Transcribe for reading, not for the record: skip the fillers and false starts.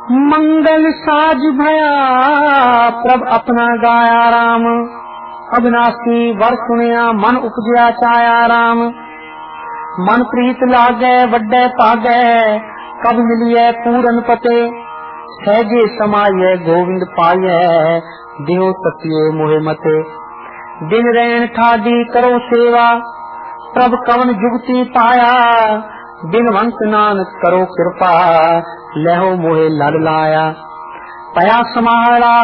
मंगल साज भया प्रभ अपना गाया राम। अविनाशी वर सुनिया मन उपजया चाया राम। मन प्रीत लागै वड्डे भागै कब मिलिए पूरन पते। सहजे समाये गोविंद पाये दियो सतिये मोहे मते। दिन रैन ठाडी करो सेवा प्रभ कवन जुगती पाया। बिनवंत नानक करो कृपा लहो मोहे लड़ लाया। पया समारा